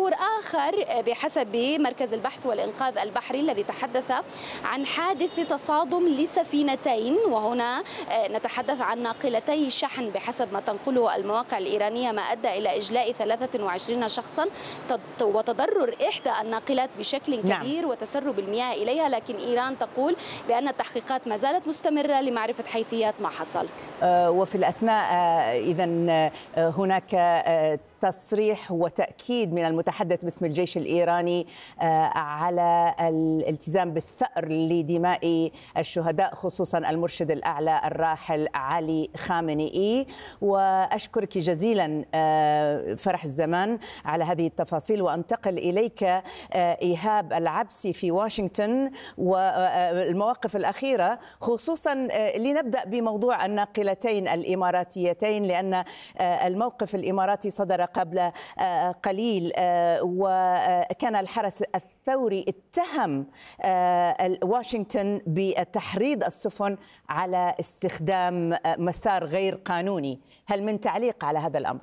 تطور آخر بحسب مركز البحث والإنقاذ البحري الذي تحدث عن حادث تصادم لسفينتين، وهنا نتحدث عن ناقلتي شحن بحسب ما تنقله المواقع الإيرانية، ما أدى إلى إجلاء 23 شخصا وتضرر إحدى الناقلات بشكل كبير وتسرب المياه إليها، لكن إيران تقول بأن التحقيقات ما زالت مستمرة لمعرفة حيثيات ما حصل. وفي الأثناء إذن هناك تصريح وتأكيد من المتحدث باسم الجيش الإيراني على الالتزام بالثأر لدماء الشهداء، خصوصا المرشد الأعلى الراحل علي خامنئي. وأشكرك جزيلا فرح الزمان على هذه التفاصيل، وأنتقل إليك إيهاب العبسي في واشنطن والمواقف الأخيرة، خصوصا لنبدأ بموضوع الناقلتين الإماراتيتين، لأن الموقف الإماراتي صدر قبل قليل، وكان الحرس الثوري اتهم واشنطن بتحريض السفن على استخدام مسار غير قانوني. هل من تعليق على هذا الأمر؟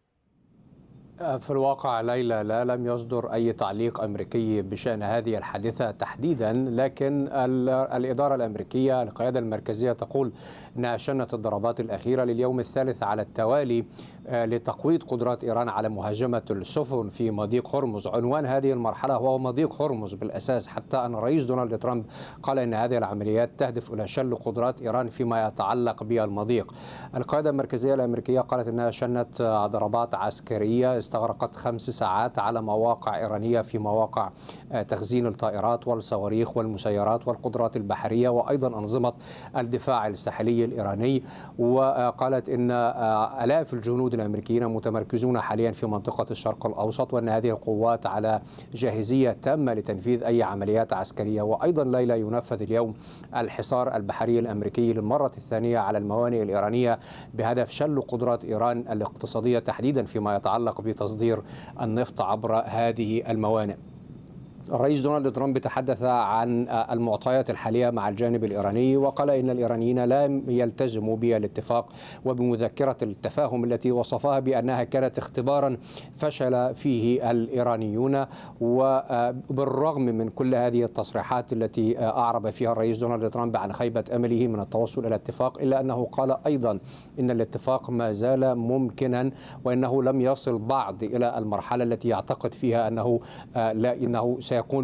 في الواقع ليلى لم يصدر أي تعليق أمريكي بشأن هذه الحادثة تحديدا، لكن الإدارة الأمريكية القيادة المركزية تقول أنها شنت الضربات الأخيرة لليوم الثالث على التوالي لتقويض قدرات إيران على مهاجمة السفن في مضيق هرمز. عنوان هذه المرحلة هو مضيق هرمز بالأساس، حتى أن الرئيس دونالد ترامب قال أن هذه العمليات تهدف إلى شل قدرات إيران فيما يتعلق بالمضيق. القيادة المركزية الأمريكية قالت أنها شنت ضربات عسكرية استغرقت 5 ساعات على مواقع إيرانية في مواقع تخزين الطائرات والصواريخ والمسيرات والقدرات البحرية وأيضا أنظمة الدفاع الساحلي الإيراني. وقالت أن آلاف الجنود الأمريكيين متمركزون حاليا في منطقة الشرق الأوسط، وأن هذه القوات على جاهزية تامة لتنفيذ أي عمليات عسكرية. وأيضا ليلى ينفذ اليوم الحصار البحري الأمريكي للمرة الثانية على الموانئ الإيرانية بهدف شل قدرات إيران الاقتصادية تحديدا فيما يتعلق بتصدير النفط عبر هذه الموانئ. الرئيس دونالد ترامب تحدث عن المعطيات الحالية مع الجانب الإيراني، وقال إن الإيرانيين لم يلتزموا بالاتفاق وبمذكرة التفاهم التي وصفها بأنها كانت اختبارا فشل فيه الإيرانيون. وبالرغم من كل هذه التصريحات التي أعرب فيها الرئيس دونالد ترامب عن خيبة أمله من التوصل إلى اتفاق، إلا أنه قال أيضا إن الاتفاق ما زال ممكنا، وإنه لم يصل بعد إلى المرحلة التي يعتقد فيها إنه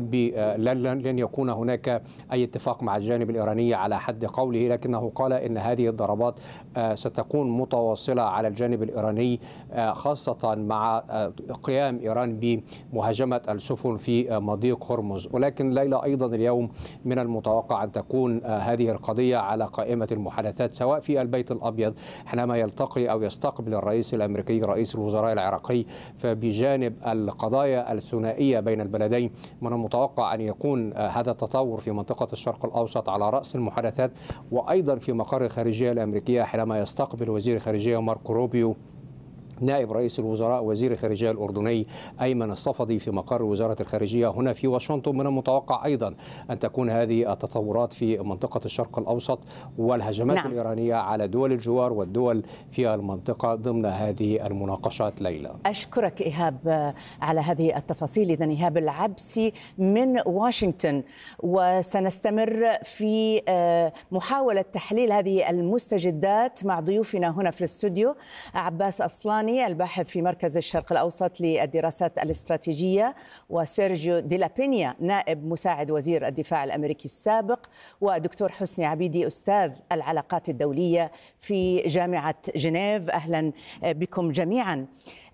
لن يكون هناك أي اتفاق مع الجانب الإيراني على حد قوله، لكنه قال إن هذه الضربات ستكون متواصلة على الجانب الإيراني، خاصة مع قيام إيران بمهاجمة السفن في مضيق هرمز. ولكن ليلى أيضا اليوم من المتوقع أن تكون هذه القضية على قائمة المحادثات سواء في البيت الأبيض حينما يلتقي أو يستقبل الرئيس الأمريكي رئيس الوزراء العراقي، فبجانب القضايا الثنائية بين البلدين من المتوقع أن يكون هذا التطور في منطقة الشرق الأوسط على رأس المحادثات، وأيضا في مقر الخارجية الأمريكية حينما يستقبل وزير الخارجية ماركو روبيو نائب رئيس الوزراء وزير الخارجية الأردني أيمن الصفدي في مقر وزارة الخارجية هنا في واشنطن. من المتوقع أيضا أن تكون هذه التطورات في منطقة الشرق الأوسط والهجمات الإيرانية على دول الجوار والدول في المنطقة ضمن هذه المناقشات. ليلى أشكرك إيهاب على هذه التفاصيل. إذن إيهاب العبسي من واشنطن، وسنستمر في محاولة تحليل هذه المستجدات مع ضيوفنا هنا في الاستوديو: عباس أصلاني الباحث في مركز الشرق الأوسط للدراسات الاستراتيجية، وسيرجيو دي لابينيا نائب مساعد وزير الدفاع الأمريكي السابق، ودكتور حسني عبيدي أستاذ العلاقات الدولية في جامعة جنيف. أهلا بكم جميعا.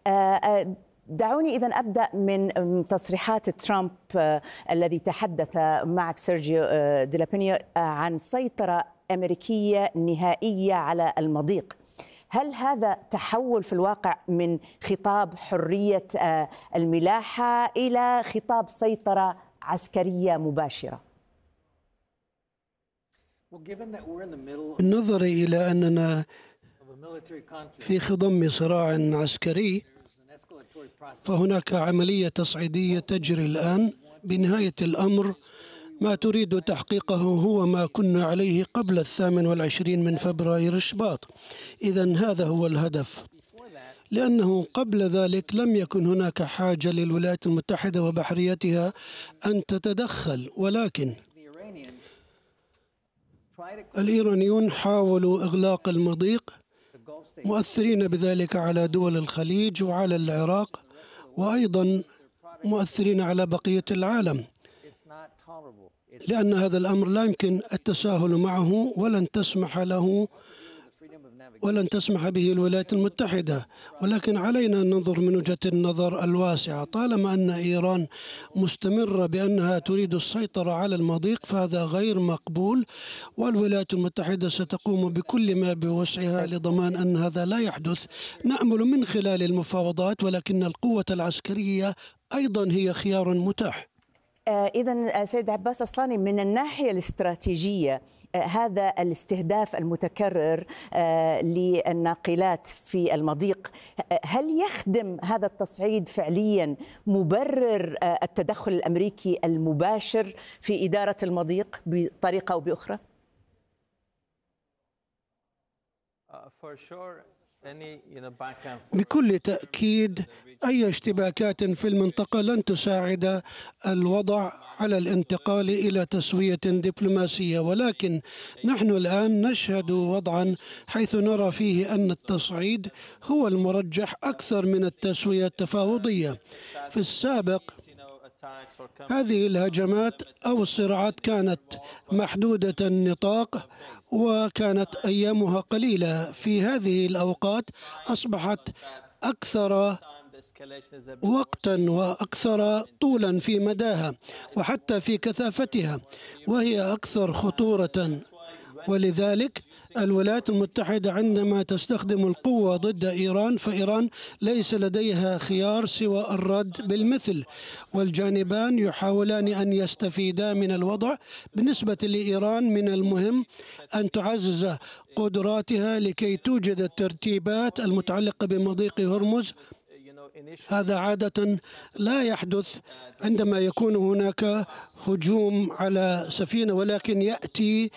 دعوني إذن أبدأ من تصريحات ترامب الذي تحدث معك سيرجيو دي لابينيا عن سيطرة أمريكية نهائية على المضيق. هل هذا تحول في الواقع من خطاب حرية الملاحة إلى خطاب سيطرة عسكرية مباشرة؟ بالنظر إلى أننا في خضم صراع عسكري، فهناك عملية تصعيدية تجري الآن. بنهاية الأمر ما تريد تحقيقه هو ما كنا عليه قبل 28 من فبراير شباط. إذن هذا هو الهدف. لأنه قبل ذلك لم يكن هناك حاجة للولايات المتحدة وبحريتها أن تتدخل، ولكن الإيرانيون حاولوا إغلاق المضيق، مؤثرين بذلك على دول الخليج وعلى العراق، وأيضا مؤثرين على بقية العالم، لأن هذا الأمر لا يمكن التساهل معه ولن تسمح به الولايات المتحدة. ولكن علينا أن ننظر من وجهة النظر الواسعة. طالما أن إيران مستمرة بأنها تريد السيطرة على المضيق فهذا غير مقبول، والولايات المتحدة ستقوم بكل ما بوسعها لضمان أن هذا لا يحدث. نأمل من خلال المفاوضات، ولكن القوة العسكرية أيضا هي خيار متاح. إذن سيد عباس أصلاني، من الناحية الاستراتيجية هذا الاستهداف المتكرر للناقلات في المضيق، هل يخدم هذا التصعيد فعليا مبرر التدخل الأمريكي المباشر في إدارة المضيق بطريقة أو بأخرى؟ بكل تأكيد أي اشتباكات في المنطقة لن تساعد الوضع على الانتقال إلى تسوية دبلوماسية، ولكن نحن الآن نشهد وضعا حيث نرى فيه أن التصعيد هو المرجح أكثر من التسوية التفاوضية. في السابق هذه الهجمات أو الصراعات كانت محدودة النطاق وكانت أيامها قليلة. في هذه الأوقات أصبحت أكثر وقتا وأكثر طولا في مداها وحتى في كثافتها، وهي أكثر خطورة. ولذلك الولايات المتحدة عندما تستخدم القوة ضد إيران فإيران ليس لديها خيار سوى الرد بالمثل، والجانبان يحاولان أن يستفيدا من الوضع. بالنسبة لإيران من المهم أن تعزز قدراتها لكي توجد الترتيبات المتعلقة بمضيق هرمز. هذا عادة لا يحدث عندما يكون هناك هجوم على سفينة، ولكن يأتي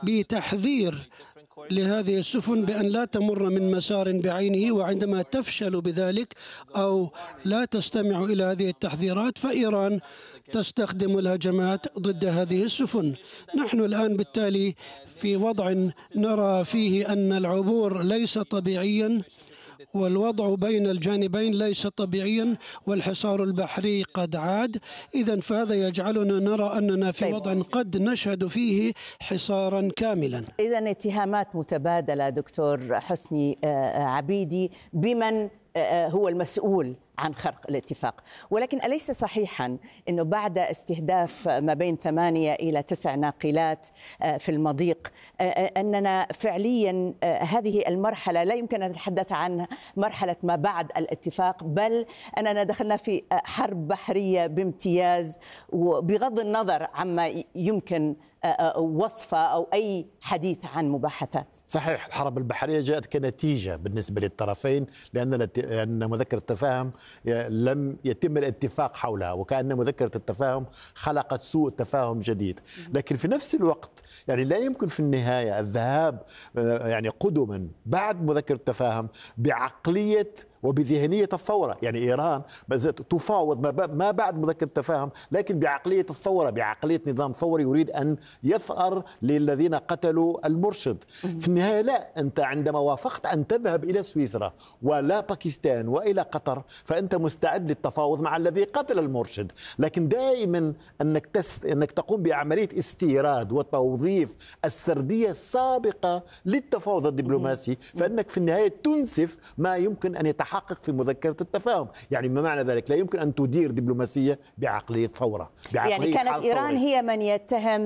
بتحذير لهذه السفن بأن لا تمر من مسار بعينه، وعندما تفشل بذلك أو لا تستمع إلى هذه التحذيرات فإيران تستخدم الهجمات ضد هذه السفن. نحن الآن بالتالي في وضع نرى فيه أن العبور ليس طبيعيا، والوضع بين الجانبين ليس طبيعيا، والحصار البحري قد عاد. إذن فهذا يجعلنا نرى أننا في وضع قد نشهد فيه حصارا كاملا. إذن اتهامات متبادلة دكتور حسني عبيدي بمن هو المسؤول عن خرق الاتفاق، ولكن أليس صحيحا أنه بعد استهداف ما بين 8 إلى 9 ناقلات في المضيق أننا فعليا هذه المرحلة لا يمكن أن نتحدث عن مرحلة ما بعد الاتفاق، بل أننا دخلنا في حرب بحرية بامتياز، وبغض النظر عما يمكن وصفة أو أي حديث عن مباحثات؟ صحيح، الحرب البحرية جاءت كنتيجة بالنسبة للطرفين، لأن مذكرة التفاهم لم يتم الاتفاق حولها، وكأن مذكرة التفاهم خلقت سوء تفاهم جديد. لكن في نفس الوقت يعني لا يمكن في النهاية الذهاب يعني قدما بعد مذكرة التفاهم بعقلية وبذهنية الثورة. يعني إيران تفاوض ما بعد مذكرة التفاهم لكن بعقلية الثورة، بعقلية نظام ثوري يريد أن يثأر للذين قتلوا المرشد. في النهاية لا، أنت عندما وافقت أن تذهب إلى سويسرا ولا باكستان وإلى قطر فأنت مستعد للتفاوض مع الذي قتل المرشد. لكن دائما أنك تقوم بعملية استيراد وتوظيف السردية السابقة للتفاوض الدبلوماسي، فإنك في النهاية تنسف ما يمكن أن يتحقق في مذكرة التفاهم. يعني ما معنى ذلك؟ لا يمكن أن تدير دبلوماسية بعقلية ثورة، يعني كانت إيران هي من يتهم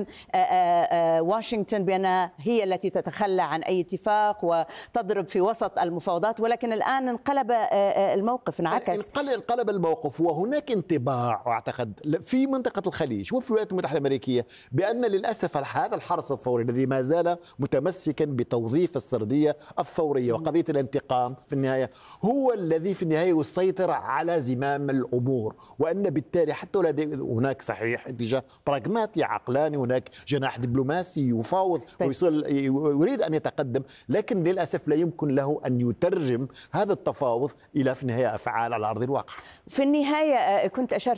واشنطن بأنها هي التي تتخلى عن أي اتفاق وتضرب في وسط المفاوضات، ولكن الآن انقلب الموقف، انعكس. انقلب الموقف، وهناك انطباع أعتقد في منطقة الخليج وفي الولايات المتحدة الأمريكية بأن للأسف هذا الحرس الثوري الذي ما زال متمسكا بتوظيف السردية الثورية وقضية الانتقام في النهاية هو الذي في النهاية يسيطر على زمام الأمور، وأن بالتالي حتى هناك صحيح اتجاه براغماتي عقلاني، هناك جناح دبلوماسي يفاوض ويريد أن يتقدم، لكن للأسف لا يمكن له أن يترجم هذا التفاوض إلى في النهاية أفعال على أرض الواقع. في النهاية كنت أشرت